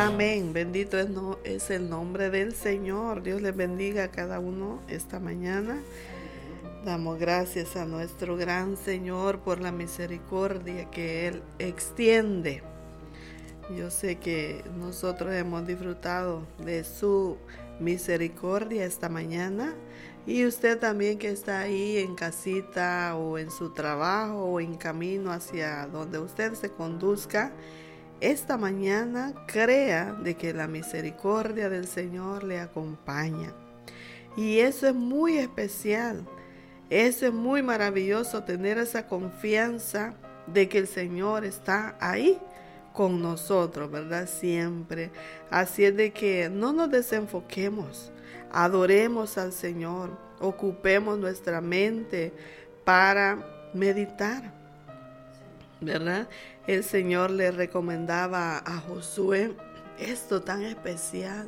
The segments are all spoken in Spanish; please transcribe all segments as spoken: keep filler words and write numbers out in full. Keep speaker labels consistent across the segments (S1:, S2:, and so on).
S1: Amén. Bendito es, no, es el nombre del Señor. Dios les bendiga a cada uno esta mañana. Damos gracias a nuestro gran Señor por la misericordia que Él extiende. Yo sé que nosotros hemos disfrutado de su misericordia esta mañana. Y usted también que está ahí en casita o en su trabajo o en camino hacia donde usted se conduzca, esta mañana crea de que la misericordia del Señor le acompaña. Y eso es muy especial. Eso es muy maravilloso, tener esa confianza de que el Señor está ahí con nosotros, ¿verdad? Siempre. Así es de que no nos desenfoquemos, adoremos al Señor, ocupemos nuestra mente para meditar, ¿verdad? El Señor le recomendaba a Josué esto tan especial.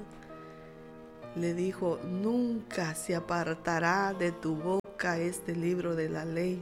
S1: Le dijo: nunca se apartará de tu boca este libro de la ley,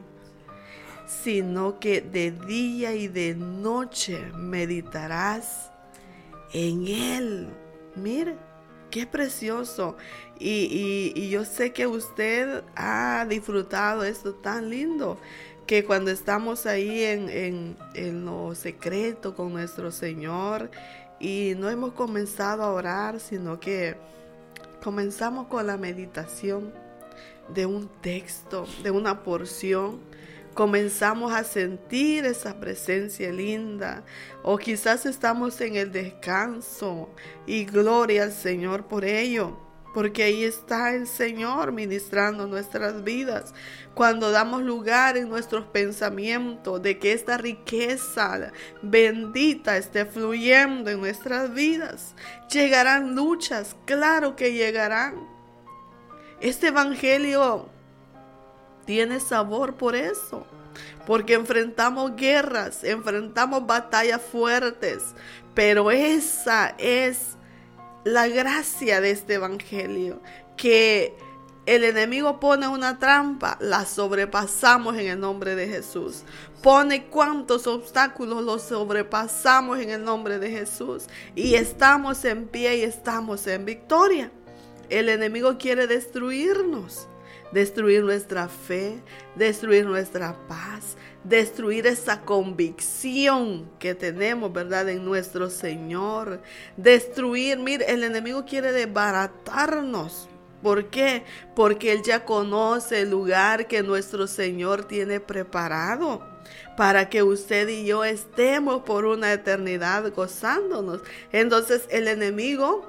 S1: sino que de día y de noche meditarás en él. Mire, qué precioso. Y, y, y yo sé que usted ha disfrutado esto tan lindo, que cuando estamos ahí en, en, en lo secreto con nuestro Señor y no hemos comenzado a orar, sino que comenzamos con la meditación de un texto, de una porción. Comenzamos a sentir esa presencia linda, o quizás estamos en el descanso y gloria al Señor por ello, porque ahí está el Señor ministrando nuestras vidas. Cuando damos lugar en nuestros pensamientos de que esta riqueza bendita esté fluyendo en nuestras vidas, llegarán luchas, claro que llegarán. Este evangelio tiene sabor por eso, porque enfrentamos guerras, enfrentamos batallas fuertes, pero esa es la gracia de este evangelio, que el enemigo pone una trampa, la sobrepasamos en el nombre de Jesús. Pone cuantos obstáculos, los sobrepasamos en el nombre de Jesús, y estamos en pie y estamos en victoria. El enemigo quiere destruirnos, destruir nuestra fe, destruir nuestra paz, destruir esa convicción que tenemos, ¿verdad?, en nuestro Señor. Destruir, mire, el enemigo quiere desbaratarnos. ¿Por qué? Porque Él ya conoce el lugar que nuestro Señor tiene preparado para que usted y yo estemos por una eternidad gozándonos. Entonces el enemigo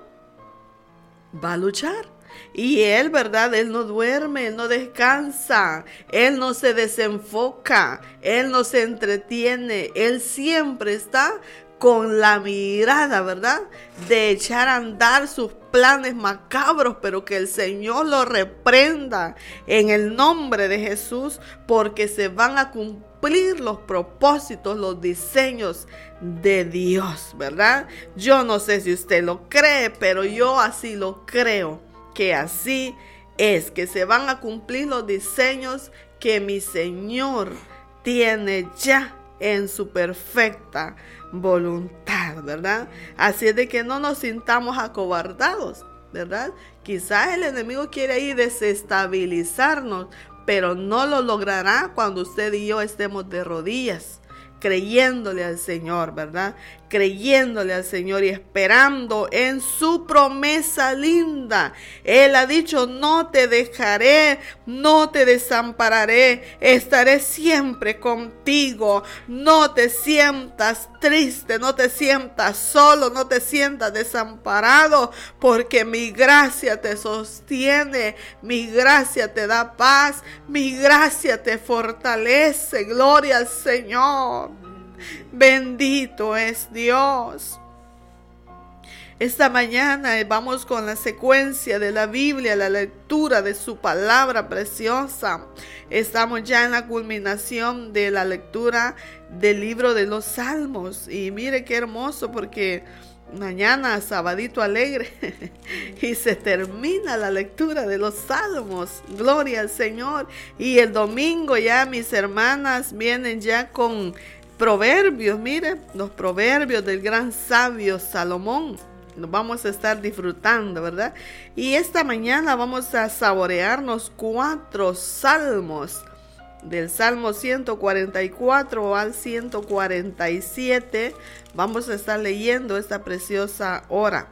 S1: va a luchar. Y Él, ¿verdad? Él no duerme, Él no descansa, Él no se desenfoca, Él no se entretiene, Él siempre está con la mirada, ¿verdad?, de echar a andar sus planes macabros, pero que el Señor lo reprenda en el nombre de Jesús, porque se van a cumplir los propósitos, los diseños de Dios, ¿verdad? Yo no sé si usted lo cree, pero yo así lo creo, que así es, que se van a cumplir los diseños que mi Señor tiene ya en su perfecta voluntad, ¿verdad? Así es de que no nos sintamos acobardados, ¿verdad? Quizás el enemigo quiere ahí desestabilizarnos, pero no lo logrará cuando usted y yo estemos de rodillas, creyéndole al Señor, ¿verdad? Creyéndole al Señor y esperando en su promesa linda. Él ha dicho: no te dejaré, no te desampararé, estaré siempre contigo. No te sientas triste, no te sientas solo, no te sientas desamparado, porque mi gracia te sostiene, mi gracia te da paz, mi gracia te fortalece. Gloria al Señor. Bendito es Dios. Esta mañana vamos con la secuencia de la Biblia, la lectura de su palabra preciosa. Estamos ya en la culminación de la lectura del libro de los Salmos. Y mire qué hermoso, porque mañana, sabadito alegre, y se termina la lectura de los Salmos. Gloria al Señor. Y el domingo ya mis hermanas vienen ya con Proverbios, mire, los proverbios del gran sabio Salomón. Nos vamos a estar disfrutando, ¿verdad? Y esta mañana vamos a saborearnos cuatro salmos, del Salmo ciento cuarenta y cuatro al ciento cuarenta y siete. Vamos a estar leyendo esta preciosa hora.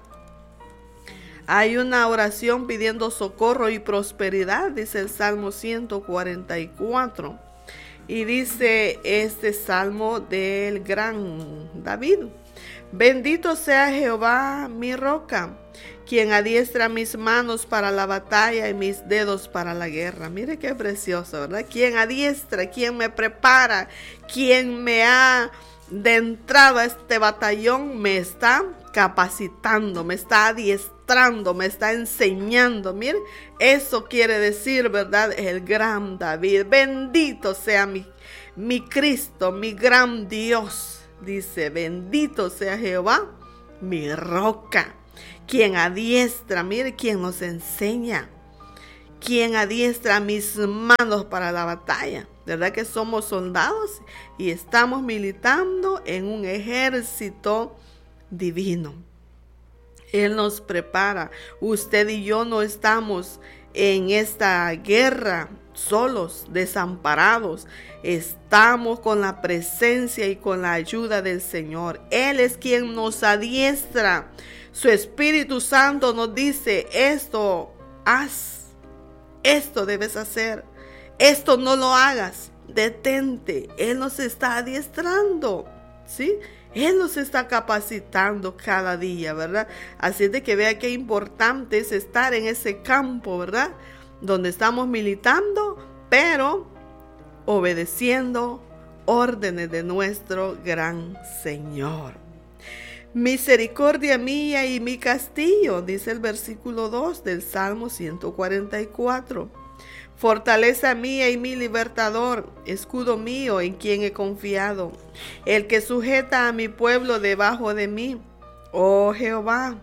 S1: Hay una oración pidiendo socorro y prosperidad, dice el Salmo ciento cuarenta y cuatro. Y dice este salmo del gran David: bendito sea Jehová mi roca, quien adiestra mis manos para la batalla y mis dedos para la guerra. Mire qué precioso, ¿verdad? Quien adiestra, quien me prepara, quien me ha de entrada a este batallón, me está capacitando, me está adiestrando, me está enseñando. Mire, eso quiere decir, ¿verdad? El gran David. Bendito sea mi, mi Cristo, mi gran Dios. Dice, bendito sea Jehová, mi roca, quien adiestra, mire, quien nos enseña, quien adiestra mis manos para la batalla. ¿Verdad que somos soldados y estamos militando en un ejército divino? Él nos prepara. Usted y yo no estamos en esta guerra solos, desamparados. Estamos con la presencia y con la ayuda del Señor. Él es quien nos adiestra. Su Espíritu Santo nos dice, esto haz, esto debes hacer, esto no lo hagas, detente. Él nos está adiestrando, ¿sí? Él nos está capacitando cada día, ¿verdad? Así es de que vea qué importante es estar en ese campo, ¿verdad? Donde estamos militando, pero obedeciendo órdenes de nuestro gran Señor. Misericordia mía y mi castillo, dice el versículo dos del Salmo ciento cuarenta y cuatro. Fortaleza mía y mi libertador, escudo mío en quien he confiado, el que sujeta a mi pueblo debajo de mí. Oh Jehová,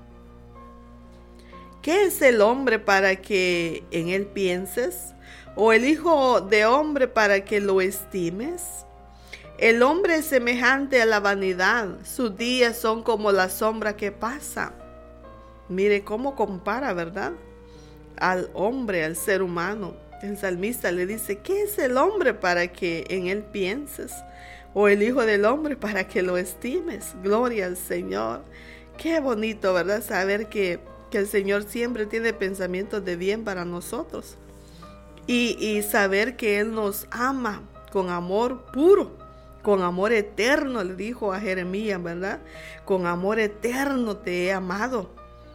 S1: ¿qué es el hombre para que en él pienses? ¿O el hijo de hombre para que lo estimes? El hombre es semejante a la vanidad, sus días son como la sombra que pasa. Mire cómo compara, ¿verdad? Al hombre, al ser humano. El salmista le dice, ¿qué es el hombre para que en él pienses? ¿O el hijo del hombre para que lo estimes? Gloria al Señor. Qué bonito, ¿verdad? Saber que, que el Señor siempre tiene pensamientos de bien para nosotros. Y, y saber que Él nos ama con amor puro, con amor eterno, le dijo a Jeremías, ¿verdad? Con amor eterno te he amado.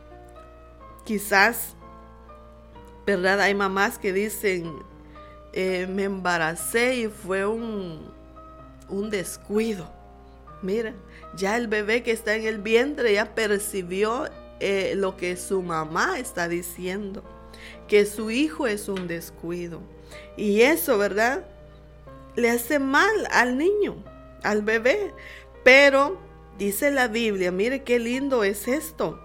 S1: Quizás, ¿verdad? Hay mamás que dicen, eh, me embaracé y fue un, un descuido. Mira, ya el bebé que está en el vientre ya percibió eh, lo que su mamá está diciendo, que su hijo es un descuido. Y eso, ¿verdad?, le hace mal al niño, al bebé. Pero dice la Biblia, mire qué lindo es esto,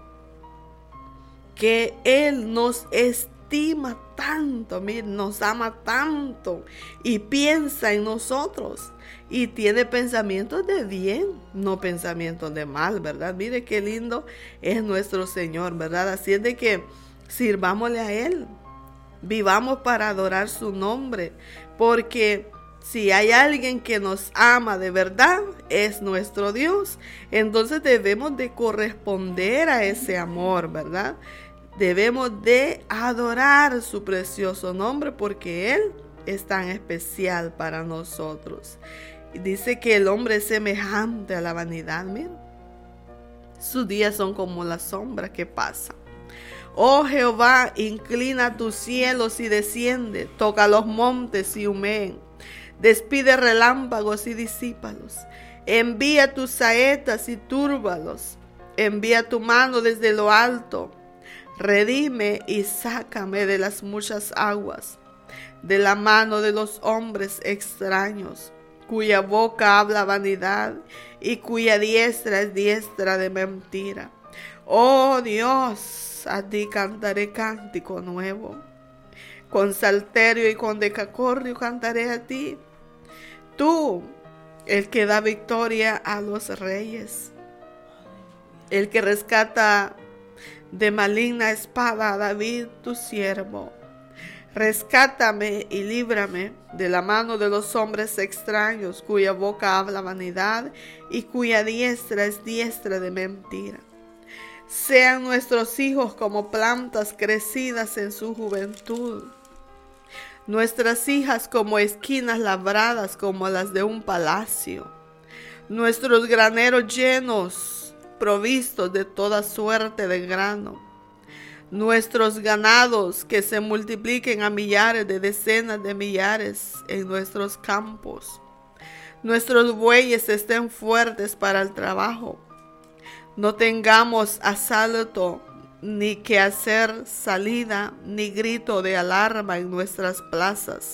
S1: que Él nos estima tanto, mire, nos ama tanto y piensa en nosotros y tiene pensamientos de bien, no pensamientos de mal, ¿verdad? Mire qué lindo es nuestro Señor, ¿verdad? Así es de que sirvámosle a Él, vivamos para adorar su nombre, porque si hay alguien que nos ama de verdad, es nuestro Dios. Entonces debemos de corresponder a ese amor, ¿verdad? Debemos de adorar su precioso nombre porque Él es tan especial para nosotros. Dice que el hombre es semejante a la vanidad. Miren, sus días son como la sombra que pasa. Oh Jehová, inclina tus cielos y desciende, toca los montes y humeen. Despide relámpagos y disípalos. Envía tus saetas y túrbalos. Envía tu mano desde lo alto. Redime y sácame de las muchas aguas, de la mano de los hombres extraños, cuya boca habla vanidad y cuya diestra es diestra de mentira. Oh Dios, a ti cantaré cántico nuevo. Con salterio y con decacordio cantaré a ti. Tú, el que da victoria a los reyes, el que rescata de maligna espada a David tu siervo. Rescátame y líbrame de la mano de los hombres extraños, cuya boca habla vanidad y cuya diestra es diestra de mentira. Sean nuestros hijos como plantas crecidas en su juventud, nuestras hijas como esquinas labradas como las de un palacio, nuestros graneros llenos, provistos de toda suerte de grano, nuestros ganados que se multipliquen a millares de decenas de millares en nuestros campos, nuestros bueyes estén fuertes para el trabajo, no tengamos asalto ni que hacer salida, ni grito de alarma en nuestras plazas.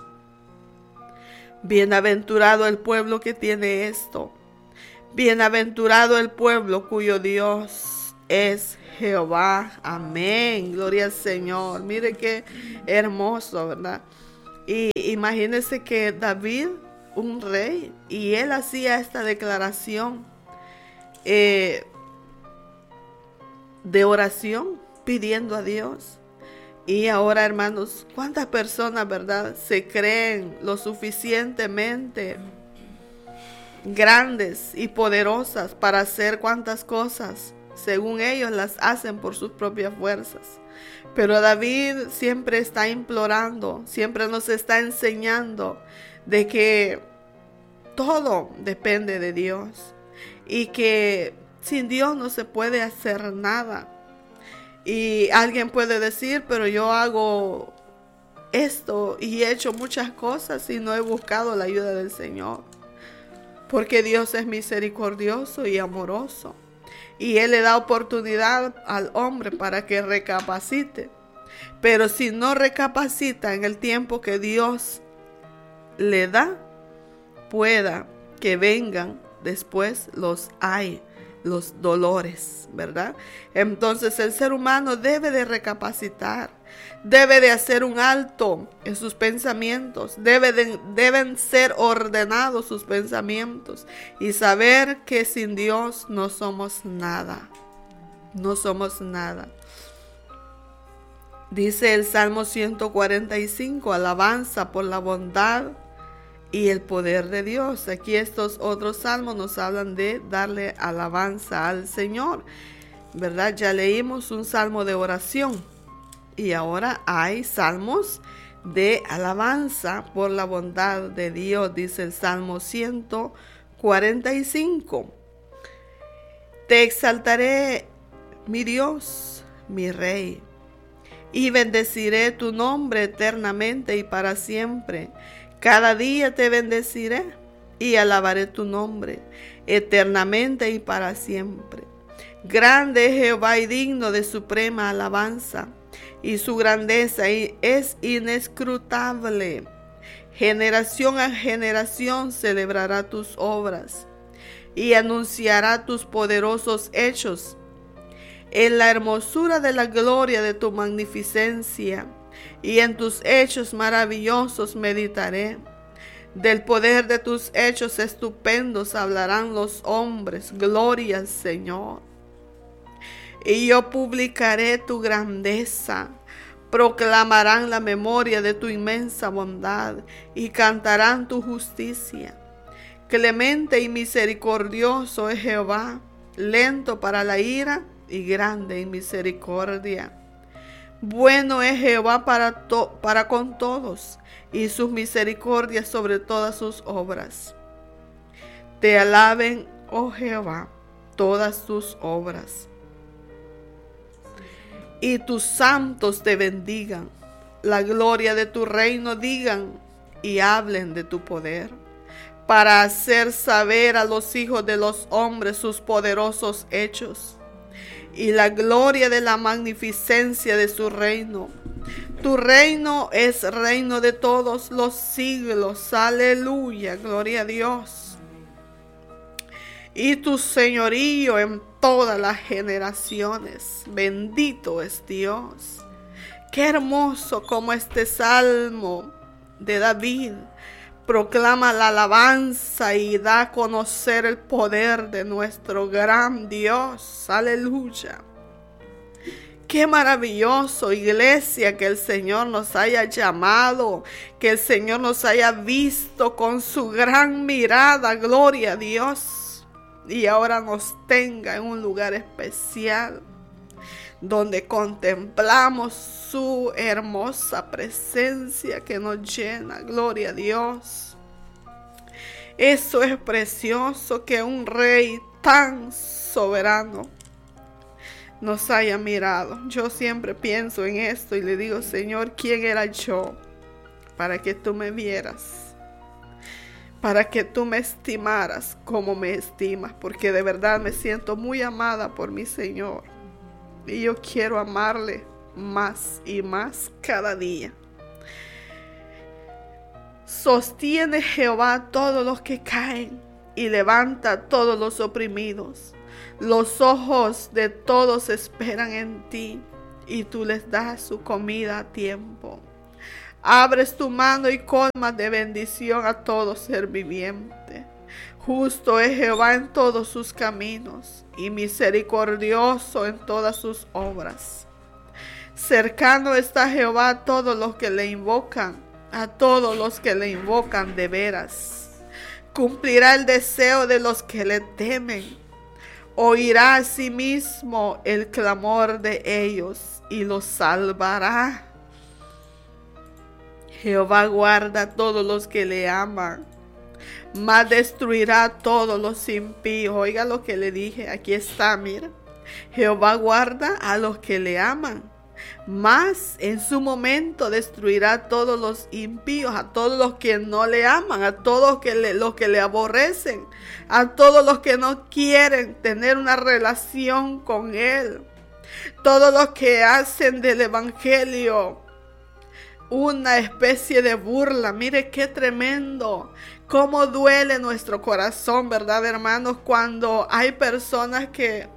S1: Bienaventurado el pueblo que tiene esto. Bienaventurado el pueblo cuyo Dios es Jehová. Amén. Gloria al Señor. Mire qué hermoso, ¿verdad? Y imagínense que David, un rey, y él hacía esta declaración eh, de oración, pidiendo a Dios. Y ahora, hermanos, ¿cuántas personas, verdad, se creen lo suficientemente grandes y poderosas para hacer cuantas cosas, según ellos las hacen por sus propias fuerzas? Pero David siempre está implorando, siempre nos está enseñando de que todo depende de Dios y que sin Dios no se puede hacer nada. Y alguien puede decir, pero yo hago esto y he hecho muchas cosas y no he buscado la ayuda del Señor. Porque Dios es misericordioso y amoroso. Y Él le da oportunidad al hombre para que recapacite. Pero si no recapacita en el tiempo que Dios le da, pueda que vengan después los hay. Los dolores, ¿verdad? Entonces el ser humano debe de recapacitar, debe de hacer un alto en sus pensamientos, debe de, deben ser ordenados sus pensamientos y saber que sin Dios no somos nada, no somos nada. Dice el Salmo ciento cuarenta y cinco, alabanza por la bondad y el poder de Dios. Aquí estos otros salmos nos hablan de darle alabanza al Señor, ¿verdad? Ya leímos un salmo de oración y ahora hay salmos de alabanza por la bondad de Dios. Dice el Salmo ciento cuarenta y cinco. Te exaltaré, mi Dios, mi Rey, y bendeciré tu nombre eternamente y para siempre. Cada día te bendeciré y alabaré tu nombre eternamente y para siempre. Grande es Jehová y digno de suprema alabanza, y su grandeza es inescrutable. Generación a generación celebrará tus obras y anunciará tus poderosos hechos. En la hermosura de la gloria de tu magnificencia y en tus hechos maravillosos meditaré. Del poder de tus hechos estupendos hablarán los hombres. Gloria al Señor. Y yo publicaré tu grandeza. Proclamarán la memoria de tu inmensa bondad y cantarán tu justicia. Clemente y misericordioso es Jehová, lento para la ira y grande en misericordia. Bueno es Jehová para, to- para con todos, y sus misericordias sobre todas sus obras. Te alaben, oh Jehová, todas tus obras. Y tus santos te bendigan. La gloria de tu reino digan y hablen de tu poder, para hacer saber a los hijos de los hombres sus poderosos hechos y la gloria de la magnificencia de su reino. Tu reino es reino de todos los siglos. Aleluya, gloria a Dios. Y tu señorío en todas las generaciones. Bendito es Dios. Qué hermoso como este salmo de David proclama la alabanza y da a conocer el poder de nuestro gran Dios. Aleluya. Qué maravilloso, iglesia, que el Señor nos haya llamado, que el Señor nos haya visto con su gran mirada, gloria a Dios, y ahora nos tenga en un lugar especial, donde contemplamos su hermosa presencia que nos llena, gloria a Dios. Eso es precioso, que un rey tan soberano nos haya mirado. Yo siempre pienso en esto y le digo, Señor, ¿quién era yo para que tú me vieras? Para que tú me estimaras como me estimas, porque de verdad me siento muy amada por mi Señor. Y yo quiero amarle más y más cada día. Sostiene Jehová a todos los que caen y levanta a todos los oprimidos. Los ojos de todos esperan en ti y tú les das su comida a tiempo. Abres tu mano y colmas de bendición a todo ser viviente. Justo es Jehová en todos sus caminos y misericordioso en todas sus obras. Cercano está Jehová a todos los que le invocan, a todos los que le invocan de veras. Cumplirá el deseo de los que le temen. Oirá a sí mismo el clamor de ellos y los salvará. Jehová guarda a todos los que le aman, mas destruirá a todos los impíos. Oiga lo que le dije, aquí está, mira. Jehová guarda a los que le aman, mas en su momento destruirá a todos los impíos, a todos los que no le aman, a todos que le, los que le aborrecen, a todos los que no quieren tener una relación con Él, todos los que hacen del evangelio una especie de burla. Mire qué tremendo, cómo duele nuestro corazón, ¿verdad, hermanos? Cuando hay personas que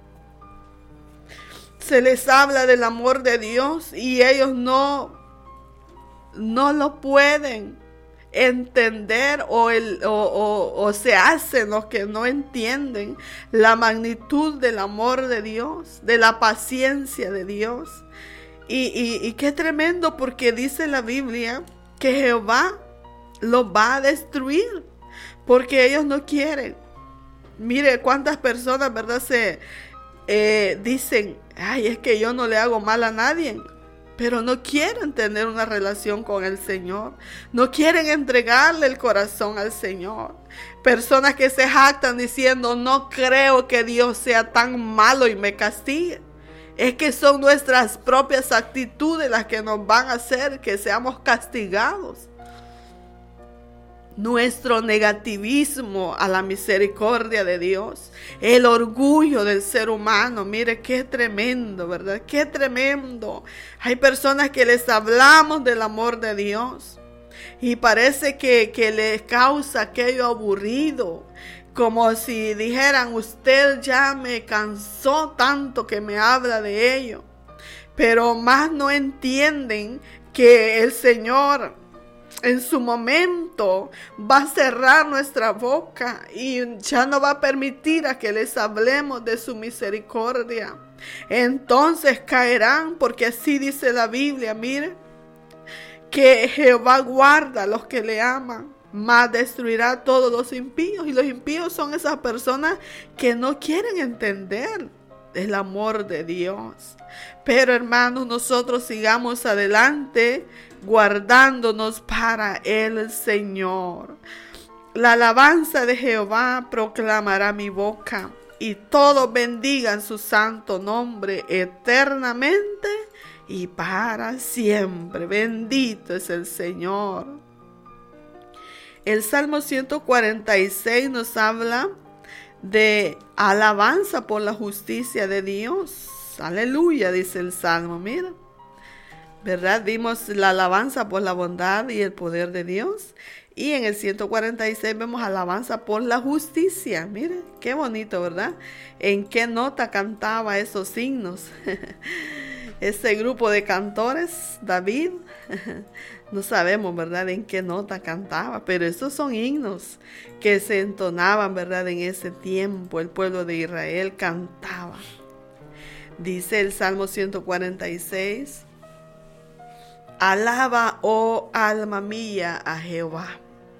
S1: se les habla del amor de Dios y ellos no, no lo pueden entender o, el, o, o, o se hacen los que no entienden la magnitud del amor de Dios, de la paciencia de Dios. Y, y, y qué tremendo, porque dice la Biblia que Jehová los va a destruir porque ellos no quieren. Mire cuántas personas, ¿verdad? Se eh, dicen, ay, es que yo no le hago mal a nadie, pero no quieren tener una relación con el Señor. No quieren entregarle el corazón al Señor. Personas que se jactan diciendo, no creo que Dios sea tan malo y me castigue. Es que son nuestras propias actitudes las que nos van a hacer que seamos castigados. Nuestro negativismo a la misericordia de Dios, el orgullo del ser humano, mire qué tremendo, ¿verdad? Qué tremendo. Hay personas que les hablamos del amor de Dios y parece que, que les causa aquello aburrido. Como si dijeran, usted ya me cansó tanto que me habla de ello. Pero más no entienden que el Señor en su momento va a cerrar nuestra boca y ya no va a permitir a que les hablemos de su misericordia. Entonces caerán, porque así dice la Biblia, mire, que Jehová guarda a los que le aman, mas destruirá a todos los impíos. Y los impíos son esas personas que no quieren entender el amor de Dios. Pero hermanos, nosotros sigamos adelante guardándonos para el Señor. La alabanza de Jehová proclamará mi boca, y todos bendigan su santo nombre eternamente y para siempre. Bendito es el Señor. El Salmo ciento cuarenta y seis nos habla de alabanza por la justicia de Dios. Aleluya, dice el Salmo, mira. ¿Verdad? Vimos la alabanza por la bondad y el poder de Dios. Y en el ciento cuarenta y seis vemos alabanza por la justicia. Mire, qué bonito, ¿verdad? ¿En qué nota cantaba esos himnos? Ese grupo de cantores, David, no sabemos, ¿verdad?, en qué nota cantaba, pero esos son himnos que se entonaban, ¿verdad?, en ese tiempo. El pueblo de Israel cantaba. Dice el Salmo ciento cuarenta y seis, alaba, oh alma mía, a Jehová.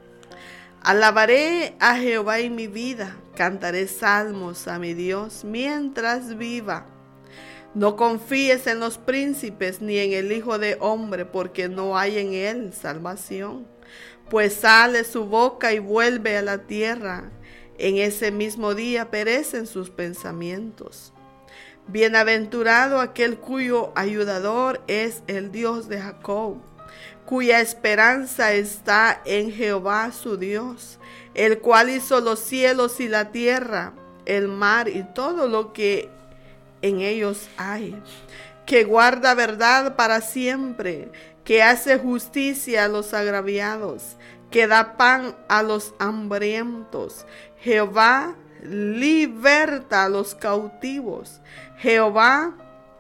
S1: Alabaré a Jehová en mi vida, cantaré salmos a mi Dios mientras viva. No confíes en los príncipes ni en el Hijo de Hombre, porque no hay en él salvación. Pues sale su boca y vuelve a la tierra. En ese mismo día perecen sus pensamientos. Bienaventurado aquel cuyo ayudador es el Dios de Jacob, cuya esperanza está en Jehová su Dios, el cual hizo los cielos y la tierra, el mar y todo lo que en ellos hay, que guarda verdad para siempre, que hace justicia a los agraviados, que da pan a los hambrientos. Jehová liberta a los cautivos. Jehová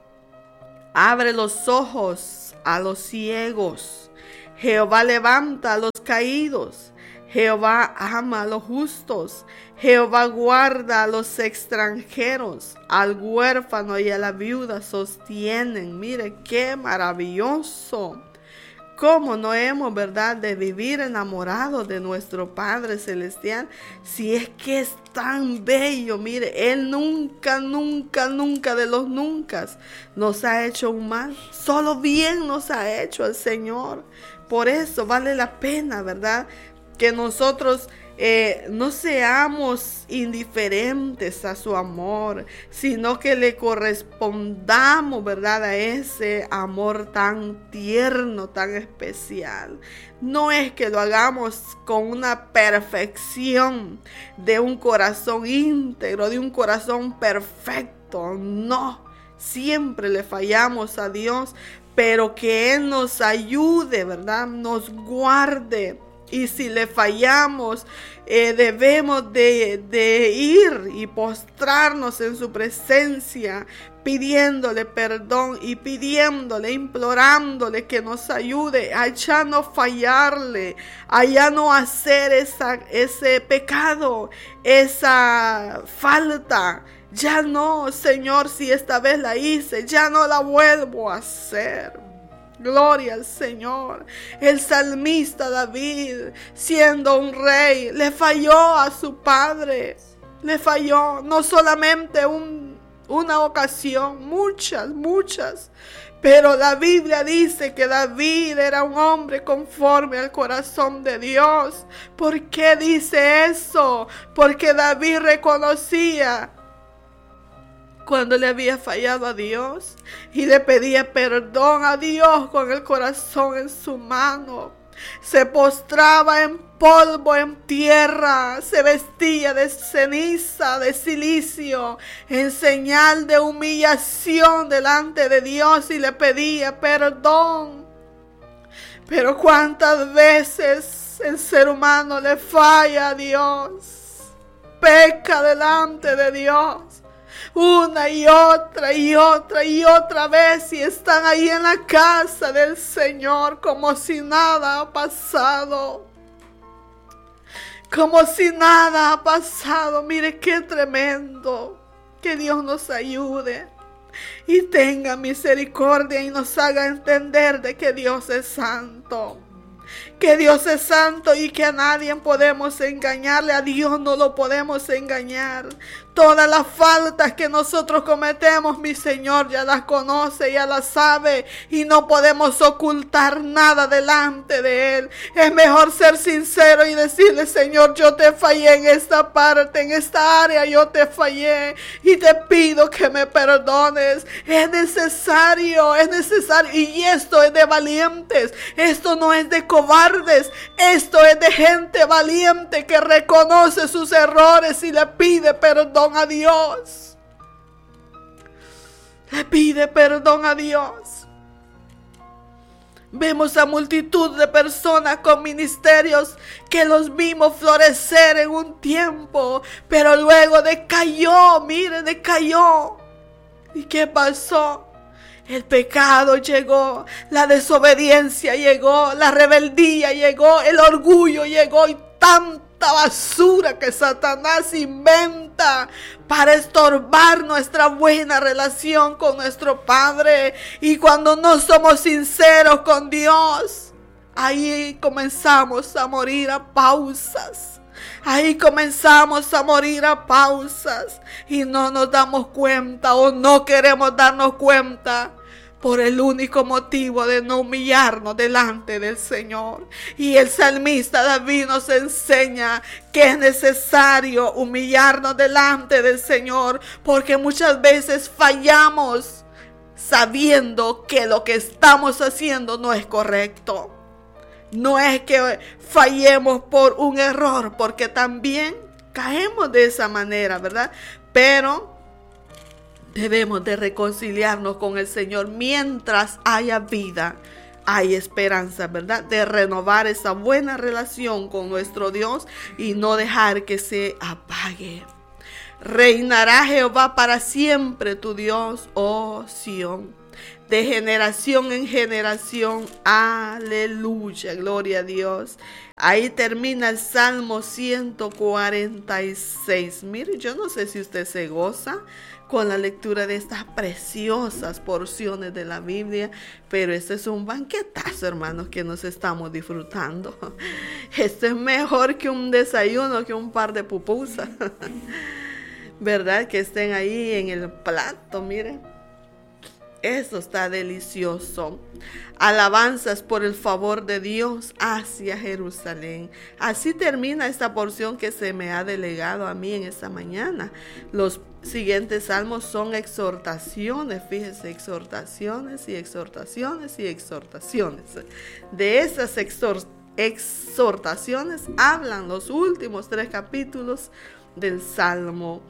S1: abre los ojos a los ciegos. Jehová levanta a los caídos. Jehová ama a los justos. Jehová guarda a los extranjeros. Al huérfano y a la viuda sostienen. Mire qué maravilloso. ¿Cómo no hemos, verdad, de vivir enamorados de nuestro Padre Celestial? Si es que es tan bello, mire, Él nunca, nunca, nunca de los nunca nos ha hecho un mal. Solo bien nos ha hecho el Señor. Por eso vale la pena, ¿verdad?, que nosotros eh, no seamos indiferentes a su amor, sino que le correspondamos, ¿verdad?, a ese amor tan tierno, tan especial. No es que lo hagamos con una perfección de un corazón íntegro, de un corazón perfecto, no. Siempre le fallamos a Dios, pero que Él nos ayude, ¿verdad?, nos guarde. Y si le fallamos, eh, debemos de, de ir y postrarnos en su presencia, pidiéndole perdón y pidiéndole, implorándole que nos ayude a ya no fallarle, a ya no hacer esa, ese pecado, esa falta. Ya no, Señor, si esta vez la hice, ya no la vuelvo a hacer. Gloria al Señor. El salmista David, siendo un rey, le falló a su padre. Le falló no solamente un, una ocasión, muchas, muchas. Pero la Biblia dice que David era un hombre conforme al corazón de Dios. ¿Por qué dice eso? Porque David reconocía cuando le había fallado a Dios y le pedía perdón a Dios con el corazón en su mano. Se postraba en polvo, en tierra, se vestía de ceniza, de silicio, en señal de humillación delante de Dios y le pedía perdón. Pero cuántas veces el ser humano le falla a Dios, peca delante de Dios. Una y otra y otra y otra vez y están ahí en la casa del Señor como si nada ha pasado. Como si nada ha pasado. Mire qué tremendo. Que Dios nos ayude y tenga misericordia y nos haga entender de que Dios es santo. Que Dios es santo y que a nadie podemos engañarle. A Dios no lo podemos engañar. Todas las faltas que nosotros cometemos, mi Señor ya las conoce, ya las sabe y no podemos ocultar nada delante de Él. Es mejor ser sincero y decirle: Señor, yo te fallé en esta parte, en esta área yo te fallé y te pido que me perdones. Es necesario, es necesario y esto es de valientes, esto no es de cobardes, esto es de gente valiente que reconoce sus errores y le pide perdón a Dios. Le pide perdón a Dios. Vemos a multitud de personas con ministerios que los vimos florecer en un tiempo, pero luego decayó, mire, decayó. ¿Y qué pasó? El pecado llegó, la desobediencia llegó, la rebeldía llegó, el orgullo llegó y tanta basura que Satanás inventa cuenta para estorbar nuestra buena relación con nuestro Padre. Y cuando no somos sinceros con Dios, ahí comenzamos a morir a pausas. Ahí comenzamos a morir a pausas y no nos damos cuenta o no queremos darnos cuenta por el único motivo de no humillarnos delante del Señor. Y el salmista David nos enseña que es necesario humillarnos delante del Señor, porque muchas veces fallamos sabiendo que lo que estamos haciendo no es correcto. No es que fallemos por un error, porque también caemos de esa manera, ¿verdad? Pero debemos de reconciliarnos con el Señor mientras haya vida. Hay esperanza, ¿verdad? De renovar esa buena relación con nuestro Dios y no dejar que se apague. Reinará Jehová para siempre tu Dios, oh Sión. De generación en generación, aleluya, gloria a Dios. Ahí termina el Salmo ciento cuarenta y seis. Mire, yo no sé si usted se goza con la lectura de estas preciosas porciones de la Biblia, pero este es un banquetazo, hermanos, que nos estamos disfrutando. Esto es mejor que un desayuno, que un par de pupusas, ¿verdad? Que estén ahí en el plato, mire. Eso está delicioso. Alabanzas por el favor de Dios hacia Jerusalén. Así termina esta porción que se me ha delegado a mí en esta mañana. Los siguientes salmos son exhortaciones. Fíjese, exhortaciones y exhortaciones y exhortaciones. De esas exhor- exhortaciones hablan los últimos tres capítulos del salmo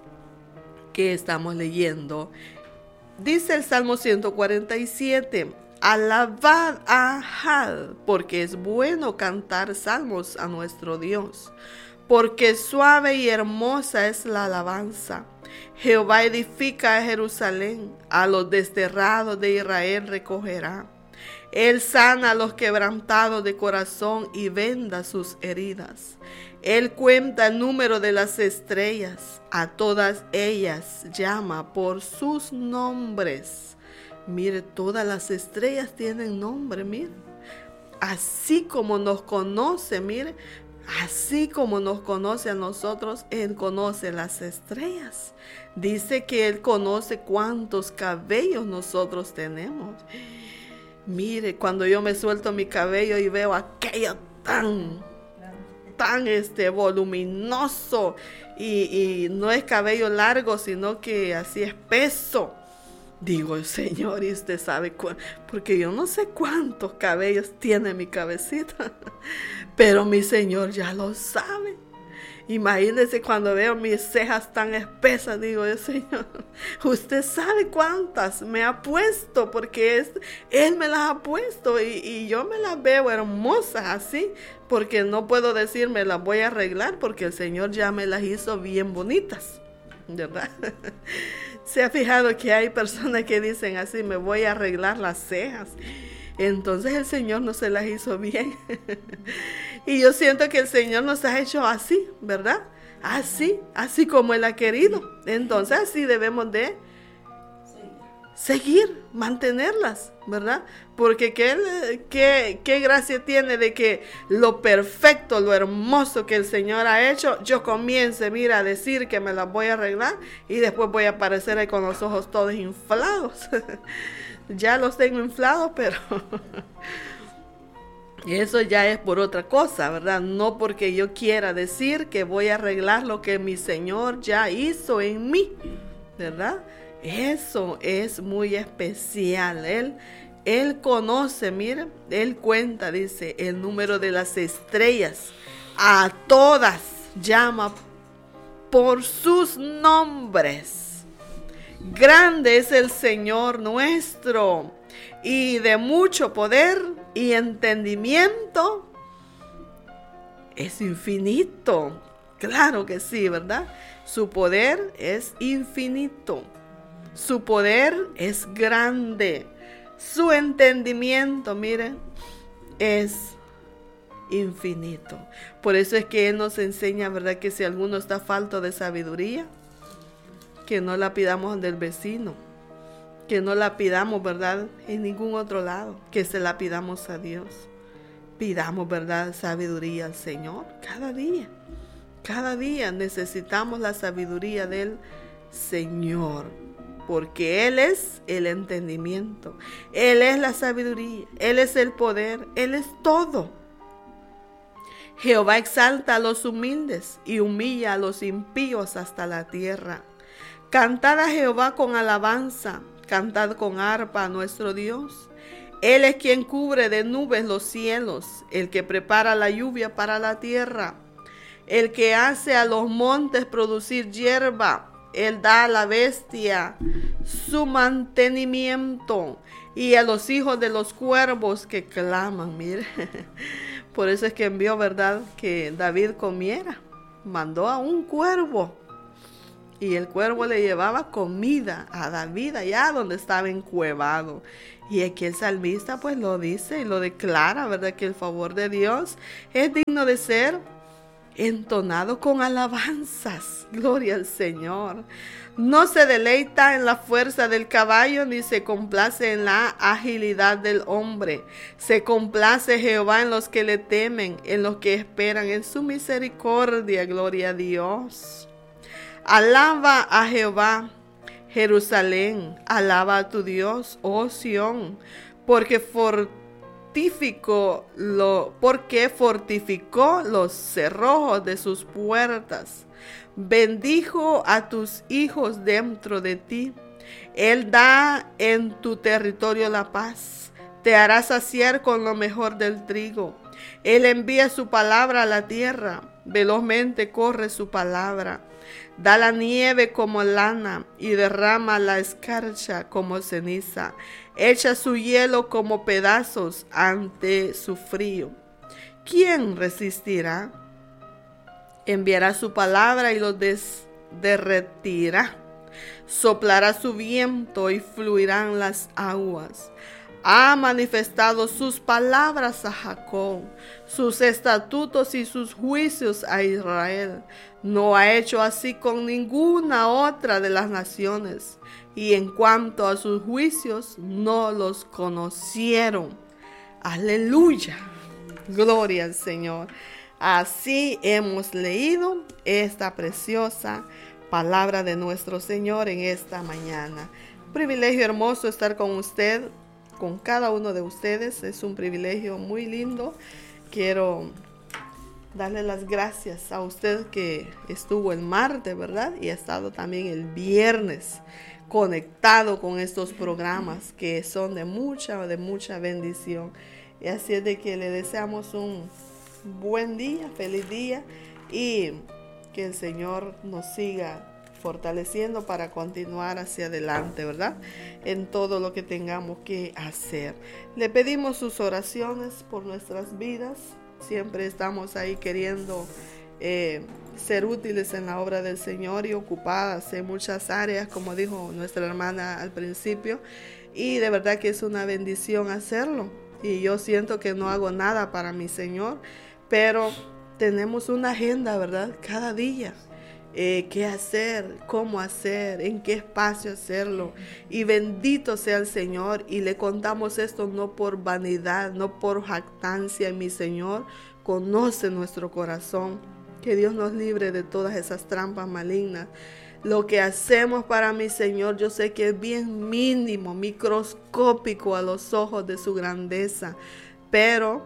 S1: que estamos leyendo. Dice el Salmo ciento cuarenta y siete, alabad a Jah, porque es bueno cantar salmos a nuestro Dios, porque suave y hermosa es la alabanza. Jehová edifica a Jerusalén, a los desterrados de Israel recogerá. Él sana a los quebrantados de corazón y venda sus heridas. Él cuenta el número de las estrellas, a todas ellas llama por sus nombres. Mire, todas las estrellas tienen nombre, mire. Así como nos conoce, mire, así como nos conoce a nosotros, Él conoce las estrellas. Dice que Él conoce cuántos cabellos nosotros tenemos. Mire, cuando yo me suelto mi cabello y veo aquello tan... tan este voluminoso y, y no es cabello largo, sino que así espeso. Digo, Señor, y usted sabe cu- porque yo no sé cuántos cabellos tiene mi cabecita, pero mi Señor ya lo sabe. Imagínense cuando veo mis cejas tan espesas, digo yo, Señor, usted sabe cuántas me ha puesto, porque es, Él me las ha puesto y, y yo me las veo hermosas así, porque no puedo decir me las voy a arreglar, porque el Señor ya me las hizo bien bonitas, ¿verdad? ¿Se ha fijado que hay personas que dicen así, me voy a arreglar las cejas? Entonces el Señor no se las hizo bien. Y yo siento que el Señor nos ha hecho así, ¿verdad? Así, así como Él ha querido. Entonces así debemos de seguir, mantenerlas, ¿verdad? Porque qué, qué, qué gracia tiene de que lo perfecto, lo hermoso que el Señor ha hecho, yo comience, mira, a decir que me las voy a arreglar y después voy a aparecer ahí con los ojos todos inflados. Ya los tengo inflados, pero eso ya es por otra cosa, ¿verdad? No porque yo quiera decir que voy a arreglar lo que mi Señor ya hizo en mí, ¿verdad? Eso es muy especial. Él, él conoce, miren, Él cuenta, dice, el número de las estrellas. A todas llama por sus nombres. Grande es el Señor nuestro, y de mucho poder y entendimiento. Es infinito. Claro que sí, ¿verdad? Su poder es infinito. Su poder es grande. Su entendimiento, miren, es infinito. Por eso es que Él nos enseña, ¿verdad?, que si alguno está falto de sabiduría, que no la pidamos del vecino, que no la pidamos, ¿verdad?, en ningún otro lado, que se la pidamos a Dios. Pidamos, ¿verdad?, sabiduría al Señor cada día. Cada día necesitamos la sabiduría del Señor, porque Él es el entendimiento, Él es la sabiduría, Él es el poder, Él es todo. Jehová exalta a los humildes y humilla a los impíos hasta la tierra. Cantad a Jehová con alabanza, cantad con arpa a nuestro Dios. Él es quien cubre de nubes los cielos, el que prepara la lluvia para la tierra, el que hace a los montes producir hierba. Él da a la bestia su mantenimiento y a los hijos de los cuervos que claman. Mire, por eso es que envió, ¿verdad?, que David comiera. Mandó a un cuervo y el cuervo le llevaba comida a David allá donde estaba encuevado. Y aquí el salmista pues lo dice y lo declara, ¿verdad?, que el favor de Dios es digno de ser entonado con alabanzas. Gloria al Señor. No se deleita en la fuerza del caballo, ni se complace en la agilidad del hombre. Se complace Jehová en los que le temen, en los que esperan en su misericordia. Gloria a Dios. Alaba a Jehová, Jerusalén. Alaba a tu Dios, oh Sión, porque fortificó Fortificó lo, porque fortificó los cerrojos de sus puertas. Bendijo a tus hijos dentro de ti. Él da en tu territorio la paz. Te hará saciar con lo mejor del trigo. Él envía su palabra a la tierra. Velozmente corre su palabra. Da la nieve como lana y derrama la escarcha como ceniza. Echa su hielo como pedazos ante su frío. ¿Quién resistirá? Enviará su palabra y los des- derretirá. Soplará su viento y fluirán las aguas. Ha manifestado sus palabras a Jacob, sus estatutos y sus juicios a Israel. No ha hecho así con ninguna otra de las naciones, y en cuanto a sus juicios, no los conocieron. Aleluya, gloria al Señor. Así hemos leído esta preciosa palabra de nuestro Señor en esta mañana. Un privilegio hermoso estar con usted, con cada uno de ustedes. Es un privilegio muy lindo. Quiero darle las gracias a usted que estuvo el martes, ¿verdad? Y ha estado también el viernes conectado con estos programas que son de mucha, de mucha bendición. Y así es de que le deseamos un buen día, feliz día, y que el Señor nos siga fortaleciendo para continuar hacia adelante, ¿verdad?, en todo lo que tengamos que hacer. Le pedimos sus oraciones por nuestras vidas. Siempre estamos ahí queriendo eh, ser útiles en la obra del Señor y ocupadas en muchas áreas, como dijo nuestra hermana al principio, y de verdad que es una bendición hacerlo. Y yo siento que no hago nada para mi Señor, pero tenemos una agenda, ¿verdad?, cada día. Eh, qué hacer, cómo hacer, en qué espacio hacerlo. Y bendito sea el Señor. Y le contamos esto no por vanidad, no por jactancia. Mi Señor conoce nuestro corazón. Que Dios nos libre de todas esas trampas malignas. Lo que hacemos para mi Señor, yo sé que es bien mínimo, microscópico a los ojos de su grandeza. Pero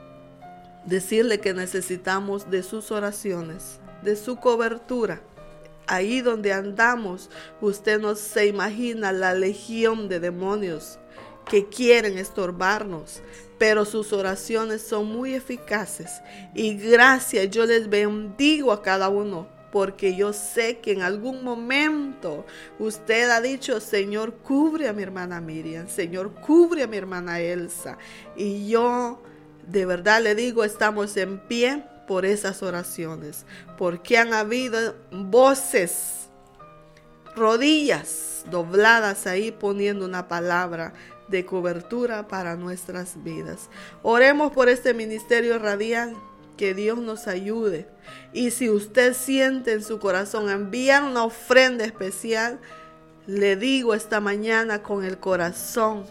S1: decirle que necesitamos de sus oraciones, de su cobertura. Ahí donde andamos, usted no se imagina la legión de demonios que quieren estorbarnos, pero sus oraciones son muy eficaces. Y gracias, yo les bendigo a cada uno, porque yo sé que en algún momento usted ha dicho: Señor, cubre a mi hermana Miriam, Señor, cubre a mi hermana Elsa. Y yo de verdad le digo, estamos en pie por esas oraciones, porque han habido voces, rodillas dobladas ahí poniendo una palabra de cobertura para nuestras vidas. Oremos por este ministerio radial, que Dios nos ayude. Y si usted siente en su corazón enviar una ofrenda especial, le digo esta mañana con el corazón,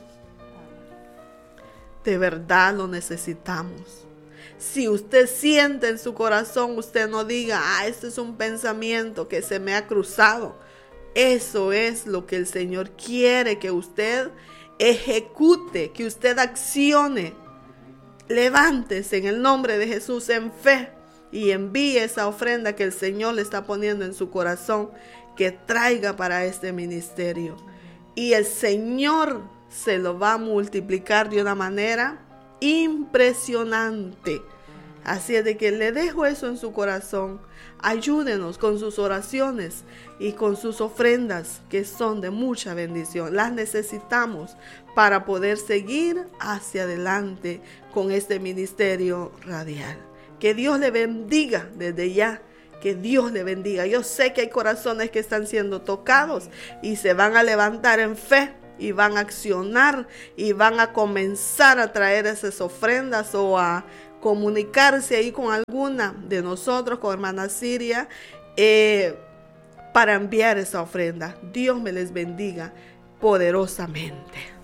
S1: de verdad lo necesitamos. Si usted siente en su corazón, usted no diga, ah, este es un pensamiento que se me ha cruzado. Eso es lo que el Señor quiere que usted ejecute, que usted accione. Levántese en el nombre de Jesús en fe y envíe esa ofrenda que el Señor le está poniendo en su corazón, que traiga para este ministerio. Y el Señor se lo va a multiplicar de una manera impresionante. Así es de que le dejo eso en su corazón. Ayúdenos con sus oraciones y con sus ofrendas, que son de mucha bendición. Las necesitamos para poder seguir hacia adelante con este ministerio radial. Que Dios le bendiga desde ya. Que Dios le bendiga. Yo sé que hay corazones que están siendo tocados y se van a levantar en fe y van a accionar y van a comenzar a traer esas ofrendas o a comunicarse ahí con alguna de nosotros, con hermana Siria, eh, para enviar esa ofrenda. Dios me les bendiga poderosamente.